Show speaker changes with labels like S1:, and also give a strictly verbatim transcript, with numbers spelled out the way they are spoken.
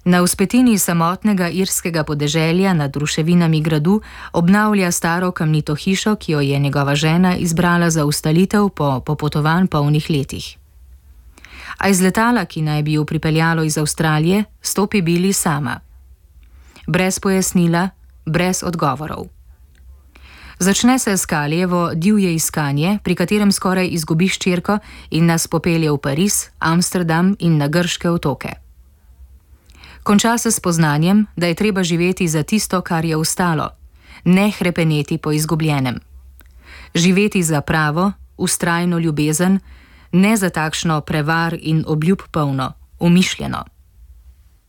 S1: Na vzpetini samotnega irskega podeželja nad ruševinami gradu obnavlja staro kamnito hišo, ki jo je njegova žena izbrala za ustalitev po popotovanj polnih letih. A iz letala, ki naj bi jo pripeljalo iz Avstralije, stopi Billy sama. Brez pojasnila, brez odgovorov. Začne se Scullyjevo divje iskanje, pri katerem skoraj izgubi hčerko in nas popelje v Pariz, Amsterdam in na grške otoke. Konča se s spoznanjem, da je treba živeti za tisto, kar je ostalo, ne hrepeneti po izgubljenem. Živeti za pravo, vztrajno ljubezen, ne za takšno prevar in obljub polno, umišljeno.